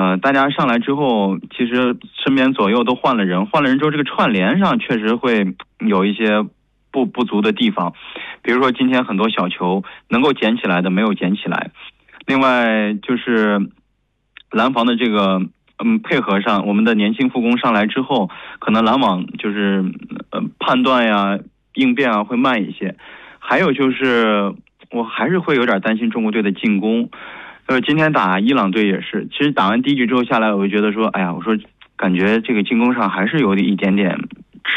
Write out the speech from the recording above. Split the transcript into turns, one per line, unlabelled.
大家上来之后，其实身边左右都换了人，换了人之后，这个串联上确实会有一些不足的地方，比如说今天很多小球能够捡起来的没有捡起来，另外就是拦防的这个配合上，我们的年轻副攻上来之后，可能拦网就是判断呀、应变啊会慢一些，还有就是我还是会有点担心中国队的进攻。今天打伊朗队也是，其实打完第一局之后下来，我就觉得说，哎呀，我说感觉这个进攻上还是有一点点